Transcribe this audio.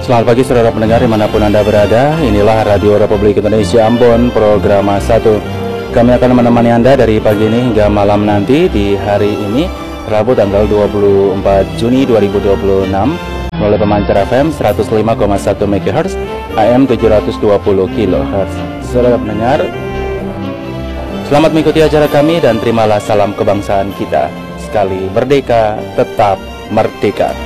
Selamat pagi saudara pendengar dimanapun Anda berada. Inilah Radio Republik Indonesia Ambon, program 1. Kami akan menemani Anda dari pagi ini hingga malam nanti di hari ini, Rabu tanggal 24 Juni 2026, melalui pemancar FM 105,1 MHz, AM 720 kHz. Saudara pendengar, selamat mengikuti acara kami dan terimalah salam kebangsaan kita. Sekali merdeka, tetap merdeka.